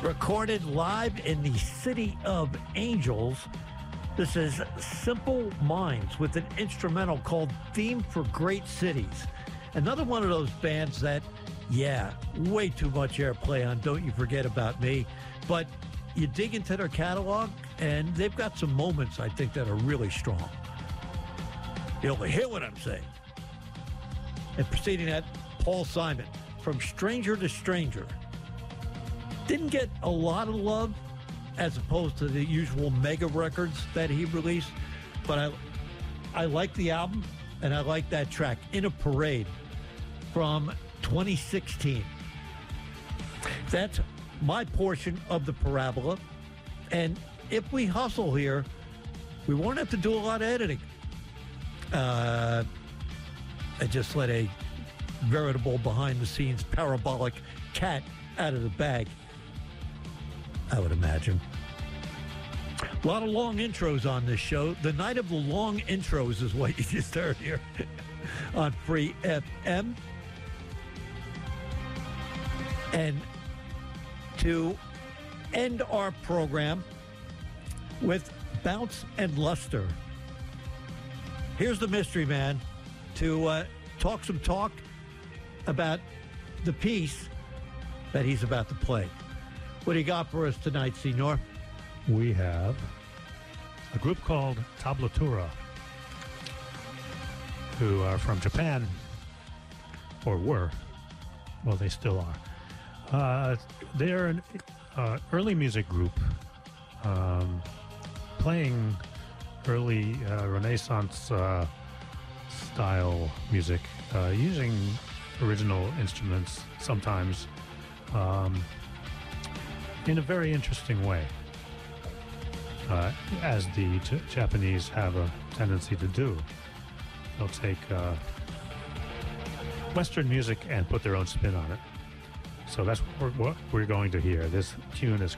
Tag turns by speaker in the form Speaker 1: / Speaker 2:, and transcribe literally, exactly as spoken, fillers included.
Speaker 1: recorded live in the City of Angels. This is Simple Minds with an instrumental called Theme for Great Cities. Another one of those bands that, yeah, way too much airplay on Don't You Forget About Me. But you dig into their catalog, and they've got some moments, I think, that are really strong. You'll hear what I'm saying. And preceding that, Paul Simon, From Stranger to Stranger. Didn't get a lot of love as opposed to the usual mega records that he released, but I I like the album, and I like that track, In a Parade, from twenty sixteen. That's my portion of the parabola, and if we hustle here, we won't have to do a lot of editing. Uh, I just let a veritable behind-the-scenes parabolic cat out of the bag, I would imagine. A lot of long intros on this show. The night of the long intros is what you just heard here on Free F M. And to end our program with Bounce and Luster, here's the mystery man to uh, talk some talk about the piece that he's about to play. What do you got for us tonight, Senor?
Speaker 2: We have a group called Tablatura, who are from Japan, or were. Well, they still are. Uh, they're an uh, early music group um, playing early uh, Renaissance uh, style music, uh, using original instruments sometimes um, in a very interesting way, uh, as the J- Japanese have a tendency to do. They'll take uh, Western music and put their own spin on it. So that's what we're, what we're going to hear. This tune is